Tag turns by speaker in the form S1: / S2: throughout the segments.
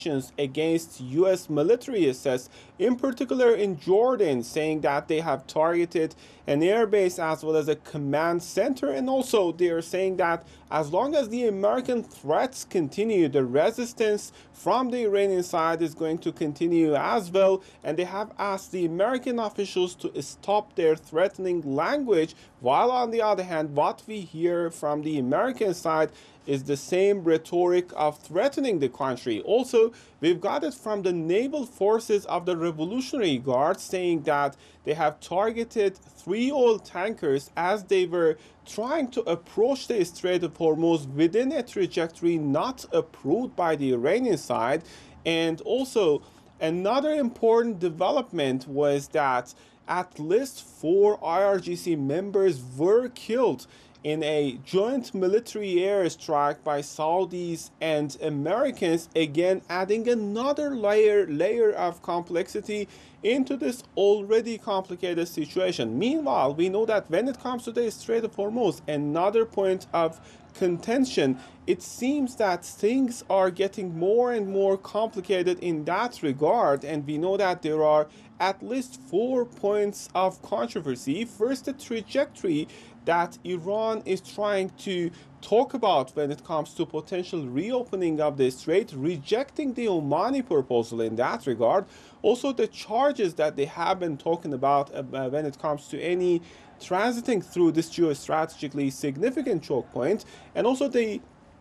S1: against U.S. military assets, in particular in Jordan, saying that they have targeted an airbase as well as a command center. And also, they are saying that as long as the American threats continue, the resistance from the Iranian side is going to continue as well. And they have asked the American officials to stop their threatening language, while on the other hand, what we hear from the American side is the same rhetoric of threatening the country. Also, we've got it from the naval forces of the Revolutionary Guard saying that they have targeted 3 oil tankers as they were trying to approach the Strait of Hormuz within a trajectory not approved by the Iranian side. And also, another important development was that at least 4 IRGC members were killed in a joint military airstrike by Saudis and Americans, again adding another layer of complexity into this already complicated situation. Meanwhile, we know that when it comes to the Strait of Hormuz, another point of contention, it seems that things are getting more and more complicated in that regard, and we know that there are at least 4 points of controversy. First, the trajectory that Iran is trying to talk about when it comes to potential reopening of the strait, rejecting the Omani proposal in that regard. Also, the charges that they have been talking about when it comes to any transiting through this geostrategically significant choke point, and also the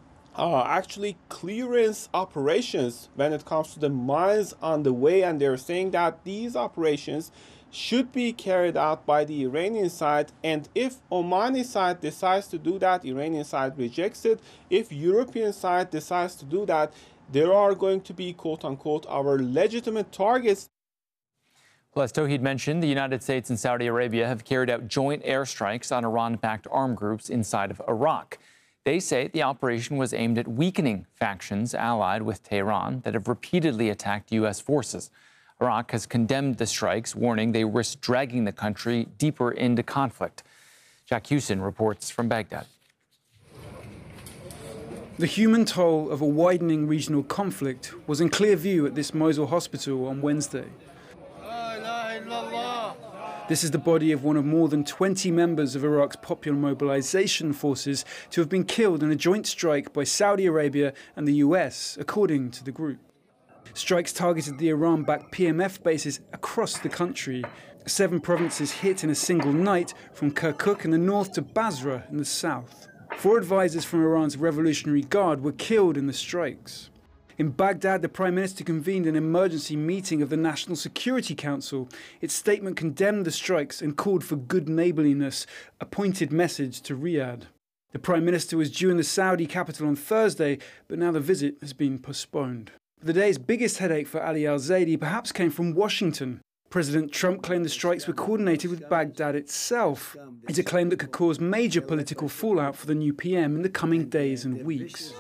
S1: actually clearance operations when it comes to the mines on the way. And they're saying that these operations should be carried out by the Iranian side, and if Omani side decides to do that, Iranian side rejects it. If European side decides to do that, there are going to be quote-unquote our legitimate targets.
S2: Well, as Tauhid mentioned, the United States and Saudi Arabia have carried out joint airstrikes on Iran-backed armed groups inside of Iraq. They say the operation was aimed at weakening factions allied with Tehran that have repeatedly attacked U.S. forces. Iraq has condemned the strikes, warning they risk dragging the country deeper into conflict. Jack Hewson reports from Baghdad.
S3: The human toll of a widening regional conflict was in clear view at this Mosul hospital on Wednesday. This is the body of one of more than 20 members of Iraq's Popular Mobilization Forces to have been killed in a joint strike by Saudi Arabia and the US, according to the group. Strikes targeted the Iran-backed PMF bases across the country. 7 provinces hit in a single night, from Kirkuk in the north to Basra in the south. 4 advisors from Iran's Revolutionary Guard were killed in the strikes. In Baghdad, the Prime Minister convened an emergency meeting of the National Security Council. Its statement condemned the strikes and called for good neighborliness, a pointed message to Riyadh. The Prime Minister was due in the Saudi capital on Thursday, but now the visit has been postponed. The day's biggest headache for Ali al-Zaidi perhaps came from Washington. President Trump claimed the strikes were coordinated with Baghdad itself. It's a claim that could cause major political fallout for the new PM in the coming days and weeks.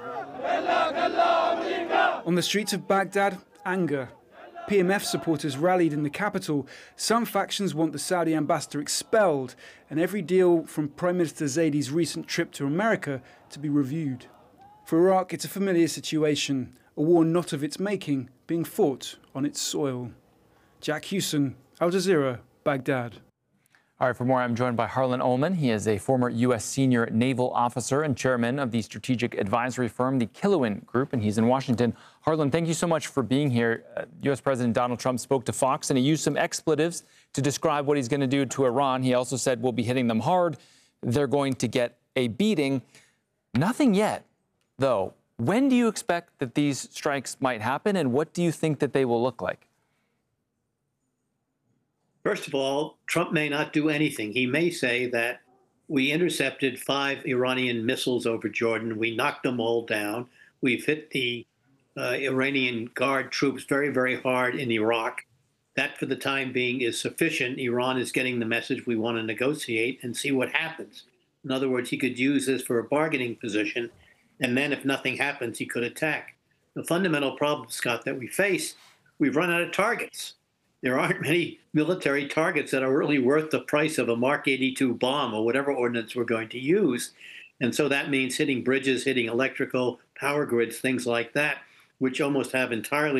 S3: On the streets of Baghdad, anger. PMF supporters rallied in the capital. Some factions want the Saudi ambassador expelled, and every deal from Prime Minister Zaidi's recent trip to America to be reviewed. For Iraq, it's a familiar situation. A war not of its making, being fought on its soil. Jack Hewson, Al Jazeera, Baghdad.
S2: All right, for more, I'm joined by Harlan Ullman. He is a former U.S. senior naval officer and chairman of the strategic advisory firm, the Killowen Group, and he's in Washington. Harlan, thank you so much for being here. U.S. President Donald Trump spoke to Fox, and he used some expletives to describe what he's going to do to Iran. He also said, we'll be hitting them hard. They're going to get a beating. Nothing yet, though. When do you expect that these strikes might happen, and what do you think that they will look like?
S4: First of all, Trump may not do anything. He may say that we intercepted 5 Iranian missiles over Jordan. We knocked them all down. We've hit the Iranian Guard troops very, very hard in Iraq. That, for the time being, is sufficient. Iran is getting the message we want to negotiate and see what happens. In other words, he could use this for a bargaining position. And then if nothing happens, he could attack. The fundamental problem, Scott, that we face, we've run out of targets. There aren't many military targets that are really worth the price of a Mark 82 bomb or whatever ordnance we're going to use. And so that means hitting bridges, hitting electrical power grids, things like that. which almost have entirely